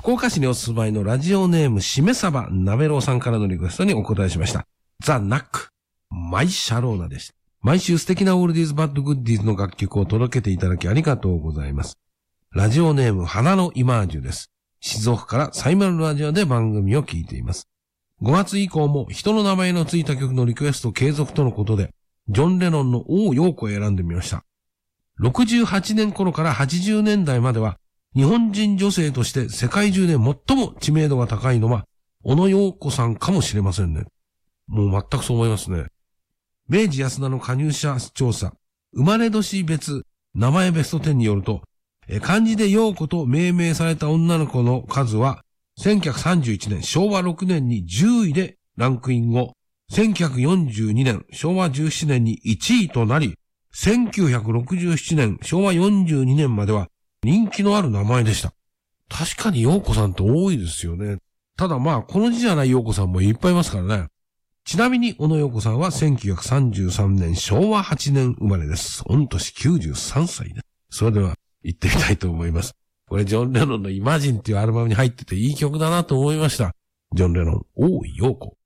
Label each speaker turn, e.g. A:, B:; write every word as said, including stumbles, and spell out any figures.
A: 福岡市にお住まいのラジオネームしめさばなべろうさんからのリクエストにお答えしました。ザ・ナック、マイ・シャローナでした。毎週素敵なオールディーズ・バッド・グッディーズの楽曲を届けていただきありがとうございます。ラジオネーム花のイマージュです。静岡からサイマルラジオで番組を聞いています。ごがつ以降も人の名前のついた曲のリクエスト継続とのことで、ジョン・レノンの王陽子を選んでみました。ろくじゅうはちねん頃からはちじゅうねんだいまでは、日本人女性として世界中で最も知名度が高いのは、小野陽子さんかもしれませんね。もう全くそう思いますね。明治安田の加入者調査、生まれ年別名前ベストじゅうによると、漢字で陽子と命名された女の子の数は、せんきゅうひゃくさんじゅういちねん、しょうわろくねんにじゅういでランクイン後、せんきゅうひゃくよんじゅうにねん、しょうわじゅうななねんにいちいとなり、せんきゅうひゃくろくじゅうななねん、しょうわよんじゅうにねんまでは人気のある名前でした。確かに陽子さんって多いですよね。ただまあ、この字じゃない陽子さんもいっぱいいますからね。ちなみに、小野陽子さんはせんきゅうひゃくさんじゅうさんねん、しょうわはちねん生まれです。御年きゅうじゅうさんさいです。それでは、行ってみたいと思います。これ、ジョン・レノンのイマジンっていうアルバムに入ってていい曲だなと思いました。ジョン・レノン、王陽子。